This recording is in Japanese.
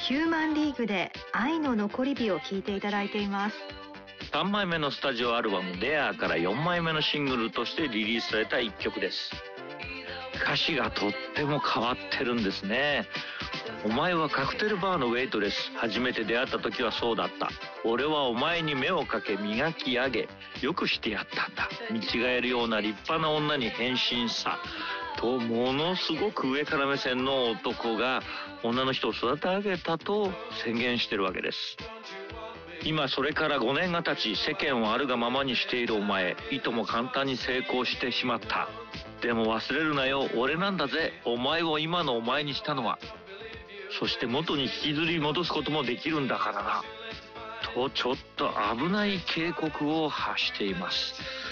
ヒューマンリーグで愛の残り火を聴いていただいています。 3枚目のスタジオアルバムデアから4枚目のシングルとしてリリースされた一曲です。歌詞がとっても変わってるんですね。お前はカクテルバーのウェイトレス、初めて出会った時はそうだった。俺はお前に目をかけ磨き上げ、よくしてやったんだ。見違えるような立派な女に変身さ。と、ものすごく上から目線の男が女の人を育て上げたと宣言してるわけです。今それから5年が経ち、世間をあるがままにしているお前、いとも簡単に成功してしまった。でも忘れるなよ、俺なんだぜ、お前を今のお前にしたのは。そして元に引きずり戻すこともできるんだからな。と、ちょっと危ない警告を発しています。